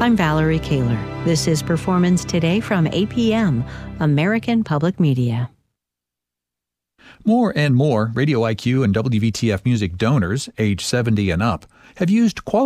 I'm Valerie Kaler. This is Performance Today from APM, American Public Media. More and more Radio IQ and WVTF Music donors, age 70 and up, have used quality